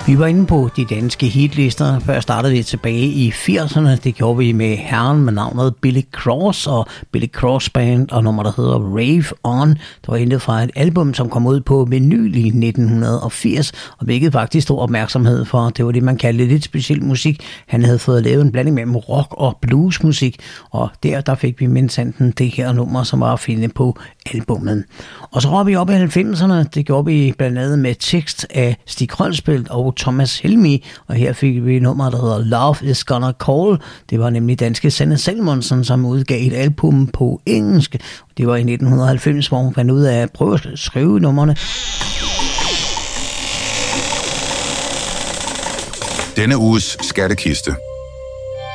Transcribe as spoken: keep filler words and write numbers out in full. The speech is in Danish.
Vi var inde på de danske hitlister. Før startede vi tilbage i firserne. Det gjorde vi med herren med navnet Billy Cross og Billy Cross Band og nummer, der hedder Rave On. Det var hentet fra et album, som kom ud på vinyl i nitten firs, og hvilket faktisk stor opmærksomhed for. Det var det, man kaldte lidt speciel musik. Han havde fået lavet en blanding mellem rock og bluesmusik, og der, der fik vi mindsanten det her nummer, som var at finde på albummet. Og så råbte vi op i halvfemserne. Det gjorde vi blandt andet med tekst af Stig Krølsbælt og Thomas Helmig, og her fik vi nummer, der hedder Love is Gonna Call. Det var nemlig danske Sanne Salomonsen, som udgav et album på engelsk. Det var i nitten halvfems, hvor hun fandt ud af at prøve at skrive numrene. Denne uges skattekiste